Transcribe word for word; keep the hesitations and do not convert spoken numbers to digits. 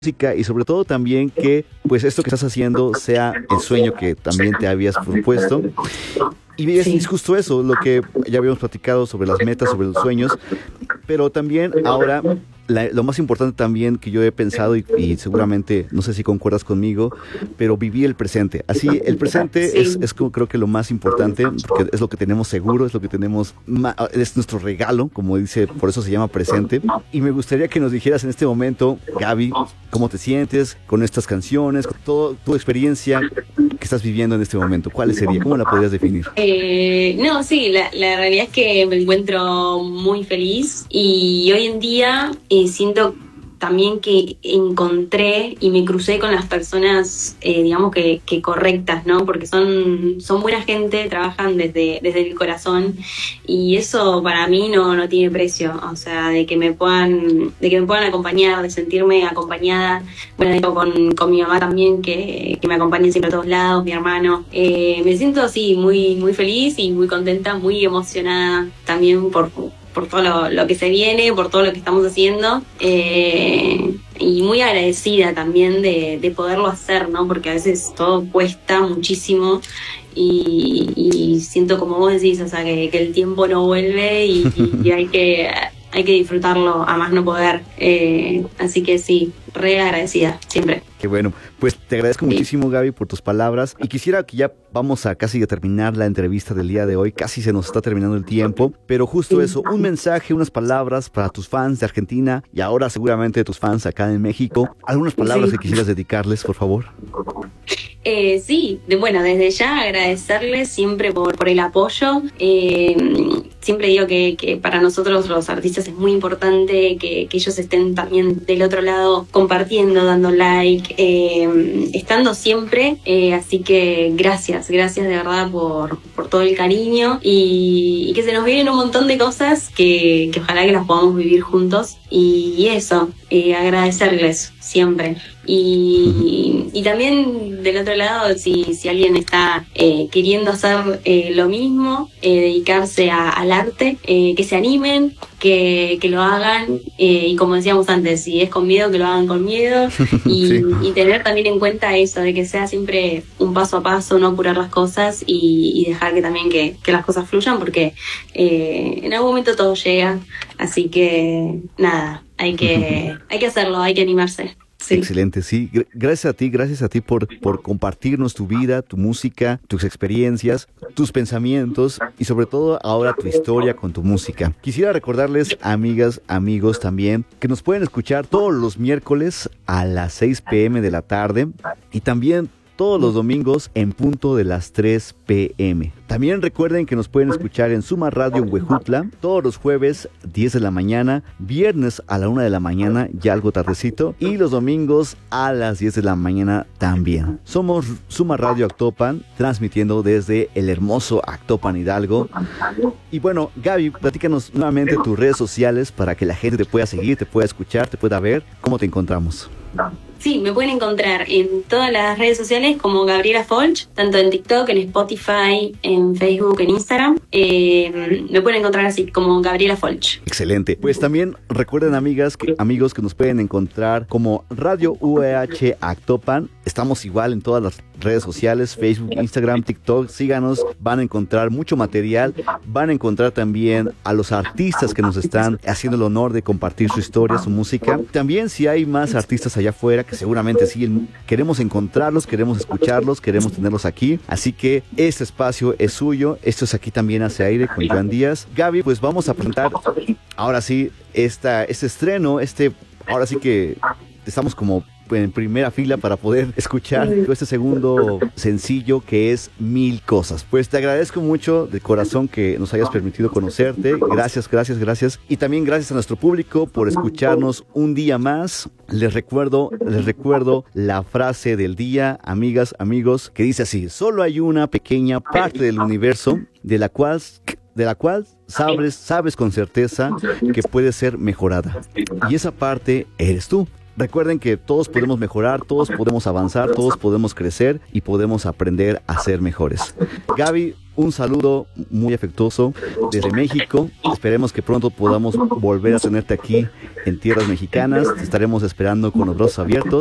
música y sobre todo también que pues esto que estás haciendo sea el sueño que también te habías propuesto. Y es, Sí. es justo eso, lo que ya habíamos platicado sobre las metas, sobre los sueños, pero también ahora la- lo más importante también que yo he pensado y, y seguramente, no sé si concuerdas conmigo, pero vivir el presente. Así, el presente Sí. es, es como creo que lo más importante, porque es lo que tenemos seguro, es lo que tenemos, ma- es nuestro regalo, como dice, por eso se llama presente. Y me gustaría que nos dijeras en este momento, Gaby, cómo te sientes con estas canciones, con toda tu experiencia que estás viviendo en este momento. ¿Cuál sería? ¿Cómo la podrías definir? Eh, no, sí, la, la realidad es que me encuentro muy feliz y hoy en día eh, siento también que encontré y me crucé con las personas, eh, digamos que, que correctas, ¿no? Porque son, son buena gente, trabajan desde, desde el corazón y eso para mí no, no tiene precio. O sea, de que me puedan, de que me puedan acompañar, de sentirme acompañada. Bueno, digo, con, con mi mamá también, que, que me acompaña siempre a todos lados, mi hermano. Eh, me siento así, muy, muy feliz y muy contenta, muy emocionada también por, por todo lo, lo que se viene, por todo lo que estamos haciendo. Eh, y muy agradecida también de, de poderlo hacer, ¿no? Porque a veces todo cuesta muchísimo. Y, y siento como vos decís, o sea, que, que el tiempo no vuelve y, y hay que hay que disfrutarlo a más no poder. Eh, así que sí, re agradecida, siempre. Qué bueno, pues te agradezco muchísimo, Gaby, por tus palabras y quisiera que ya vamos a casi a terminar la entrevista del día de hoy, casi se nos está terminando el tiempo, pero justo eso, un mensaje, unas palabras para tus fans de Argentina y ahora seguramente tus fans acá en México, algunas palabras Sí. que quisieras dedicarles, por favor. Eh, sí, de, bueno, desde ya agradecerles siempre por, por el apoyo. Eh, siempre digo que, que para nosotros los artistas es muy importante que, que ellos estén también del otro lado compartiendo, dando like, eh, estando siempre. Eh, así que gracias, gracias de verdad por, por todo el cariño y, y que se nos vienen un montón de cosas que, que ojalá que las podamos vivir juntos. Y, y eso, eh, agradecerles siempre. Y, y también del otro lado, si, si alguien está eh, queriendo hacer eh, lo mismo, eh, dedicarse a, al arte, eh, que se animen, que, que lo hagan, eh, y como decíamos antes, si es con miedo, que lo hagan con miedo, y, Sí. y tener también en cuenta eso, de que sea siempre un paso a paso, no apurar las cosas y, y dejar que también que, que las cosas fluyan, porque eh, en algún momento todo llega, así que nada, hay que, hay que hacerlo, hay que animarse. Sí. Excelente, sí. Gr- Gracias a ti, gracias a ti por, por compartirnos tu vida, tu música, tus experiencias, tus pensamientos y sobre todo ahora tu historia con tu música. Quisiera recordarles, amigas, amigos también, que nos pueden escuchar todos los miércoles a las seis pm de la tarde y también todos los domingos en punto de las tres pm. También recuerden que nos pueden escuchar en Suma Radio en Huejutla todos los jueves diez de la mañana, viernes a la una de la mañana, ya algo tardecito, y los domingos a las diez de la mañana también. Somos Suma Radio Actopan, transmitiendo desde el hermoso Actopan Hidalgo. Y bueno, Gaby, platícanos nuevamente tus redes sociales para que la gente te pueda seguir, te pueda escuchar, te pueda ver. ¿Cómo te encontramos? Sí, me pueden encontrar en todas las redes sociales como Gabriela Folch, tanto en TikTok, en Spotify, en Facebook, en Instagram. Eh, me pueden encontrar así como Gabriela Folch. Excelente. Pues también recuerden, amigas, que, amigos, que nos pueden encontrar como Radio U E H Actopan. Estamos igual en todas las redes sociales, Facebook, Instagram, TikTok. Síganos, van a encontrar mucho material. Van a encontrar también a los artistas que nos están haciendo el honor de compartir su historia, su música. También si hay más artistas allá afuera, que seguramente sí, queremos encontrarlos, queremos escucharlos, queremos tenerlos aquí. Así que este espacio es suyo. Esto es Aquí También Hace Aire con Joan Díaz. Gaby, pues vamos a presentar ahora sí esta, este estreno, este, ahora sí que estamos como en primera fila para poder escuchar este segundo sencillo que es Mil Cosas. Pues te agradezco mucho de corazón que nos hayas permitido conocerte. Gracias, gracias, gracias. Y también gracias a nuestro público por escucharnos un día más. Les recuerdo, les recuerdo la frase del día, amigas, amigos, que dice así: solo hay una pequeña parte del universo de la cual de la cual sabes, sabes con certeza que puede ser mejorada. Y esa parte eres tú. Recuerden que todos podemos mejorar, todos podemos avanzar, todos podemos crecer y podemos aprender a ser mejores. Gaby, un saludo muy afectuoso desde México. Esperemos que pronto podamos volver a tenerte aquí en tierras mexicanas. Te estaremos esperando con los brazos abiertos.